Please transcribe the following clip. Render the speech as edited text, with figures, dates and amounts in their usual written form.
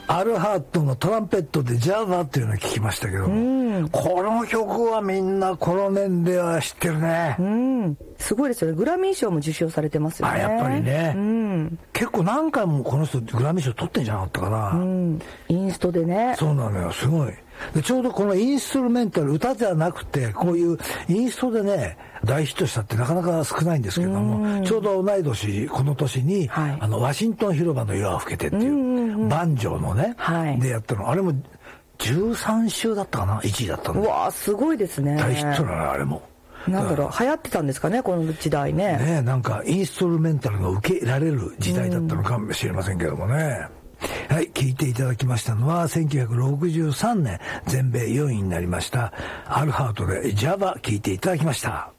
アルハートのトランペットでジャバっていうのを聞きましたけども、この曲はみんなこの年齢は知ってるね。 すごいですよね。グラミー賞も受賞されてますよね。 やっぱりね、結構何回もこの人グラミー賞取ってんじゃなかったかな。 インストでね。 そうなのよ、すごい。でちょうどこのインストルメンタル、歌ではなくてこういうインストでね大ヒットしたってなかなか少ないんですけども、ちょうど同い年この年に、ワシントン広場の夜は更けてっていうバンジョーのね、でやったの、あれも13週だったかな、1位だったの。 うわー、すごいですね。 大ヒットなのあれも。 なんだろう、流行ってたんですかね、この時代ね。 なんかインストルメンタルが受けられる時代だったのかもしれませんけどもね。はい、聞いていただきましたのは1963年全米4位になりましたアルハートでジャバ聞いていただきました。